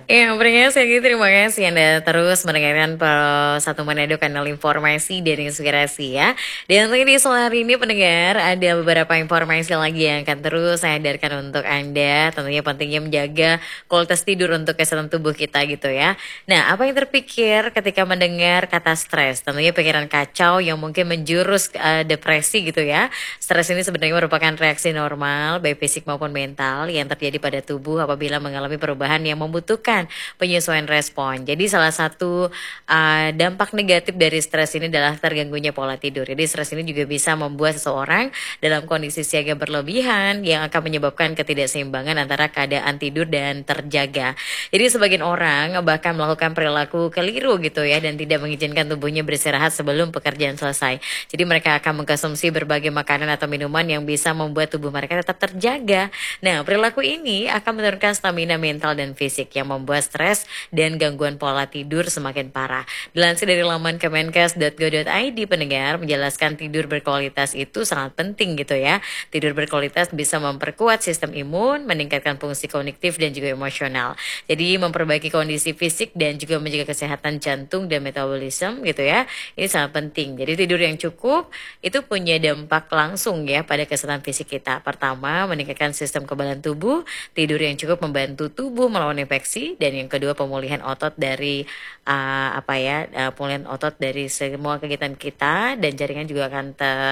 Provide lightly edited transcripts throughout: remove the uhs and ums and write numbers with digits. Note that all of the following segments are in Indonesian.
Iya, pendengar sekali terima kasih Anda terus mendengarkan Satu Manado kanal informasi dan inspirasi ya. Dan untuk di sore hari ini pendengar ada beberapa informasi lagi yang akan terus saya hadirkan untuk Anda. Tentunya pentingnya menjaga kualitas tidur untuk kesehatan tubuh kita gitu ya. Nah, apa yang terpikir ketika mendengar kata stres? Tentunya pikiran kacau yang mungkin menjurus depresi gitu ya. Stres ini sebenarnya merupakan reaksi normal baik fisik maupun mental yang terjadi pada tubuh apabila mengalami perubahan yang membutuhkan penyesuaian respon. Jadi salah satu dampak negatif dari stres ini adalah terganggunya pola tidur. Jadi stres ini juga bisa membuat seseorang dalam kondisi siaga berlebihan yang akan menyebabkan ketidakseimbangan antara keadaan tidur dan terjaga. Jadi sebagian orang bahkan melakukan perilaku keliru gitu ya dan tidak mengizinkan tubuhnya beristirahat sebelum pekerjaan selesai. Jadi mereka akan mengkonsumsi berbagai makanan atau minuman yang bisa membuat tubuh mereka tetap terjaga. Nah, perilaku ini akan menurunkan stamina mental dan fisik yang membuat stres dan gangguan pola tidur semakin parah. Dilansir dari laman kemenkes.go.id, pendengar menjelaskan tidur berkualitas itu sangat penting gitu ya. Tidur berkualitas bisa memperkuat sistem imun, meningkatkan fungsi kognitif dan juga emosional. Jadi memperbaiki kondisi fisik dan juga menjaga kesehatan jantung dan metabolisme gitu ya. Ini sangat penting. Jadi tidur yang cukup itu punya dampak langsung ya pada kesehatan fisik kita. Pertama, meningkatkan sistem kekebalan tubuh. Tidur yang cukup membantu tubuh melawan infeksi, dan yang kedua pemulihan otot dari pemulihan otot dari semua kegiatan kita, dan jaringan juga akan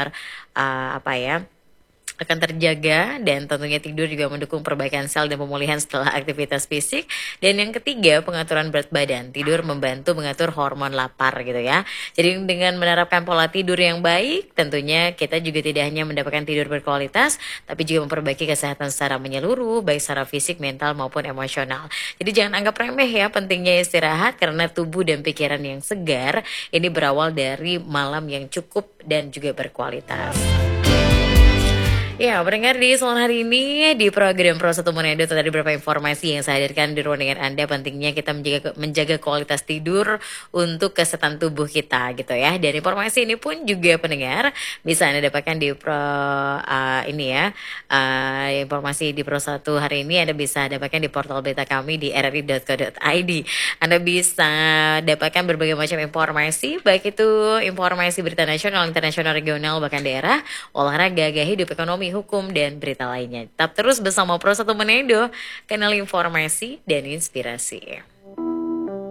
akan terjaga, dan tentunya tidur juga mendukung perbaikan sel dan pemulihan setelah aktivitas fisik. Dan yang ketiga, pengaturan berat badan. Tidur membantu mengatur hormon lapar gitu ya. Jadi dengan menerapkan pola tidur yang baik, tentunya kita juga tidak hanya mendapatkan tidur berkualitas, tapi juga memperbaiki kesehatan secara menyeluruh, baik secara fisik, mental maupun emosional. Jadi jangan anggap remeh ya pentingnya istirahat, karena tubuh dan pikiran yang segar ini berawal dari malam yang cukup dan juga berkualitas. Ya, pendengar di sore hari ini di program Pro Satu Manado tadi beberapa informasi yang saya hadirkan di ruang dengar Anda, pentingnya kita menjaga kualitas tidur untuk kesehatan tubuh kita gitu ya. Dan informasi ini pun juga pendengar bisa Anda dapatkan di informasi di Pro Satu hari ini Anda bisa dapatkan di portal berita kami di rri.co.id. Anda bisa dapatkan berbagai macam informasi, baik itu informasi berita nasional, internasional, regional, bahkan daerah, olahraga, gaya hidup, ekonomi, hukum, dan berita lainnya. Tetap terus bersama Pro Satu Manado, kanal informasi dan inspirasi.